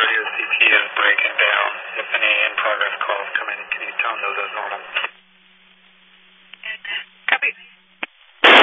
OCP is breaking down. If any in-progress calls come in, can you tell them those